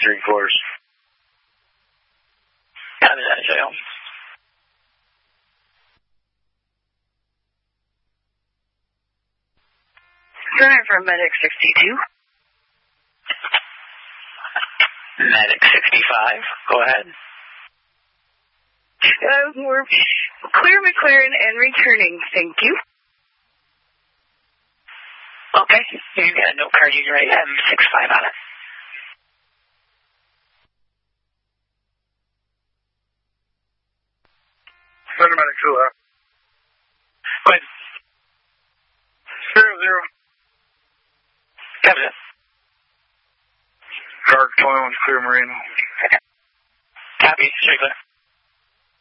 3/4. Copy that, jail. Center for Medic 62. Medic 65, go ahead. We're clear McLaren and returning, thank you. Okay, you got a note card user M65 on it. Center Medic 2 left. Go ahead. 0-0. Copy that. Dark 21 clear Marino. Copy, straight clear.